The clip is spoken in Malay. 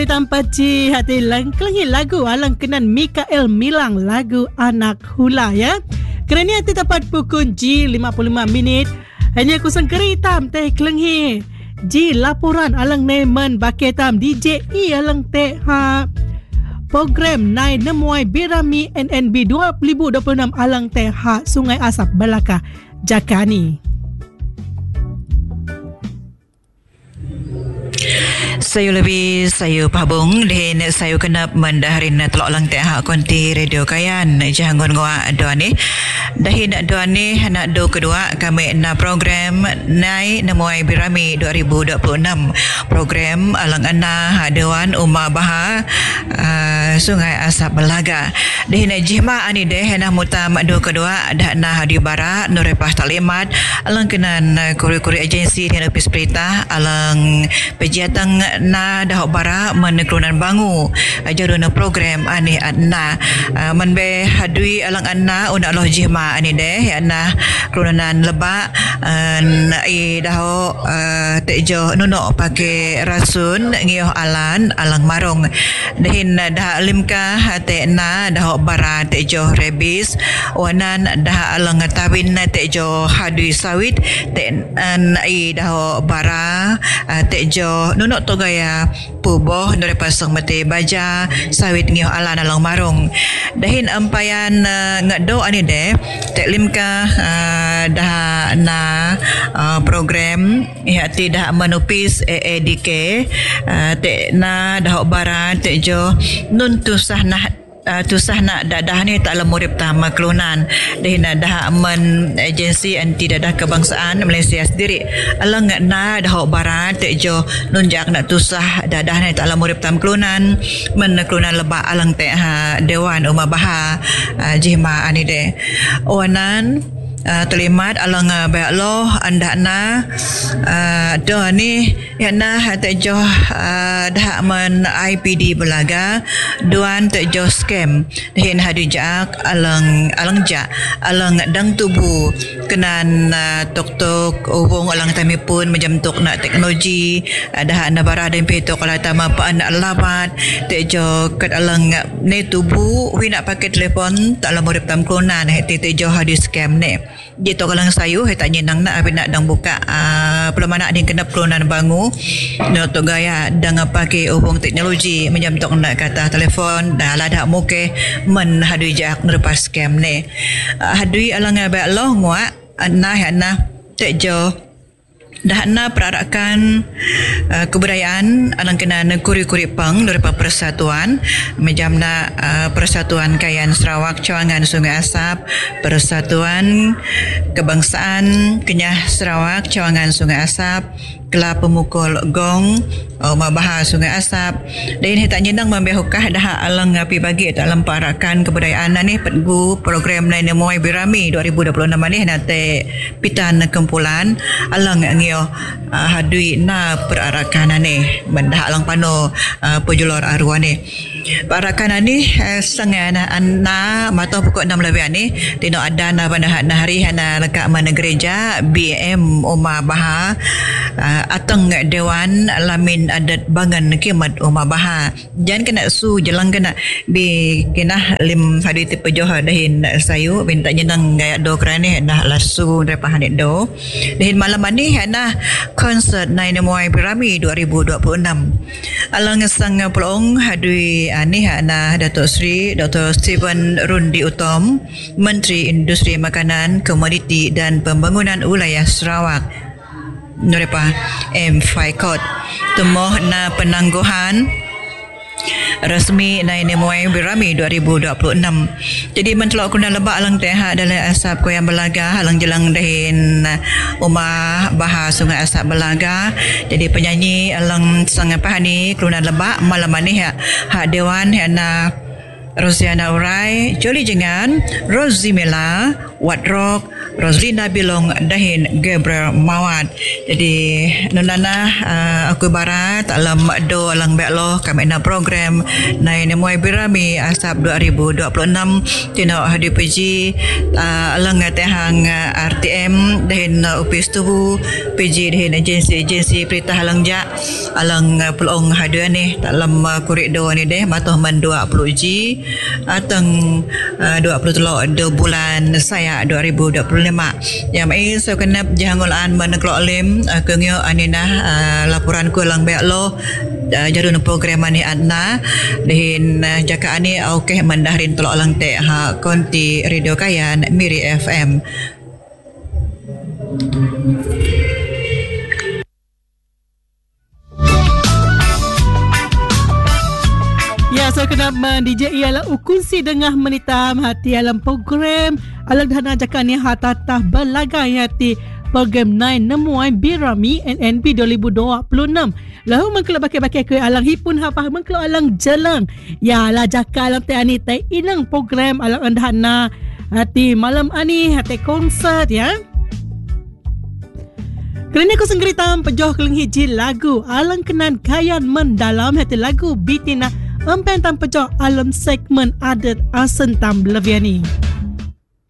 Tanpa ci hati langklengi lagu alang kenan Mikael Milang lagu Anak Hula ya. Kerana hati tepat pukul G55 minit. Hanya kusang keri tam teh kelenghi. G laporan alang nemen bakai tam DJ alang teh ha. Program Nai Nemuai Birami NNB 2026 alang teh ha Sungai Asap Belaka Jakani. Saya pabung dan saya kena mendaharin telok lang teh konti radio kayan jangan gua doa ni dahin doa ni nak do kedua kami na program Nai Nemuai Birami 2026 program alang ana dewan Umma Baha Sungai Asap Belaga dahin jihma ani deh na mutam do kedua dah na hadi bara nurepah talimat alang kenan kuri-kuri agensi dan ofis perintah alang pejiatan na dah bara menekrunan bangu jaruna program ani anna menbe hadui alang anna una Allah jihma ani deh anna kerunan lebak i dah tejo nuno pakai rasun ngioh alang marung dahin dah limka te na dah bara tejo rebis wanan dah alang tawin tejo hadui sawit te i dah bara tejo nuno to gaya puboh dari pasang mati baja sawit ngioh alang marung dahin ampayan ngado ani deh teklimka dah na program ya tidak menupis EDK te na dah barat tejo nun tusah nah tusah nak dadah ni tak lemurip tama kelunan dahina dah men agensi anti dadah kebangsaan Malaysia sendiri alang na dah barat tejo nunjak nak tusah dadah ni tak lemurip tam kelunan men kelunan lebak alang teh dewan Umma Baha jihma ani de wanan terlimat alang baik lo anda na doa ni yana tejo dah men IPD Belaga duan tejo scam dahin hadijak alang ja alang dang tubuh kenan tok ubung alang tami pun macam tok nak teknologi dah na bara dan peto kalau tama pa anak labat tejo kat alang ne tubuh wi nak pakai telefon tak lama tam klonan hati tejo hadis scam ne gitu kalau sayu he tak nyenang nak apa nak dang buka pelama nak din kena klonan bangu no to gaya dang pakai ubung teknologi macam tok nak kata telefon dah lah dak muke men hadui jak lepas scam ne hadui alang ba Allah ngwa ana tejo dah na perarakan kebudayaan alang kena kuri-kuri pang daripada persatuan macam na persatuan Kayan Sarawak Cawangan Sungai Asap persatuan kebangsaan Kenyah Sarawak Cawangan Sungai Asap Kelab Pemukul Gong Umma Baha Sungai Asap dan ini tak nyenang membehukah dah alang api bagi dalam parakan kebudayaan ni petgu program Nai Nemuai Birami 2026 ni nanti pitan kumpulan alang ngio hadui na perarakan ni mendah alang pano pejulur arwah ni parakan ni sangat na mata pukul 6 lebih ni tino ada na pada hari hana lekat mana gereja BM Umma Baha atang dewan lamin adat bangan kimat Umma Baha jangan kena su jelang kena bi kena lim hadui tipe joh dahin sayu minta nyenang gaya do kerana dah lasu daripada hanit do dahin malam ni hana konsert Nai Nemuai Birami 2026 alang sang pelong hadui ani hana Datuk Seri Dr. Stephen Rundi Utom Menteri Industri Makanan Komoditi dan Pembangunan Wilayah Sarawak Nurepa M5 temoh na penangguhan resmi Nai Nemuai Birami 2026 jadi mencelok kuna lebak alang teh dalam asap Koyang Belaga alang jelang dahin Umma Baha Sungai Asap Belaga jadi penyanyi alang sangat pahani kuna lebak malam ni hak dewan hana Rosiana Urai, Joli Jengan, Rosie Mela, Wat Rock, Roslina Bilong dahin Gabriel Mawad. Jadi nunana aku barat alam do alang beklo kami na program nai nemuai birami asap 2026 tino HDPG alang tehang RTM dahin upis tubu PG dahin agensi perintah alang ja alang pelong hadu ni dalam koridor ni deh matoh man 20G atang 23 bulan saya 2025 yang mai so kenap jangolan meneklok lim kengyo anina laporan ku lang beklo jarun program ni adna dahin jaka ani okeh mandahrin telok lang te ha konti Radio Kayan Miri FM. So kena DJ ialah ukunsi dengah menitam hati alam program alang dana jakan ni hatata belagai hati program 9 nemuai birami NNB 2026 lahu mengkelak bakai-bakai ke alang hipun hapah mengkelak alang jelang ya lah jaka alang te ani te inang program alang andhana hati malam ani hati konsert ya. Kerana aku senggeritam pejoh keling hiji lagu alang kenan kayan mendalam hati lagu Bitina empentam pejoh alam segmen adat asentam Leviani.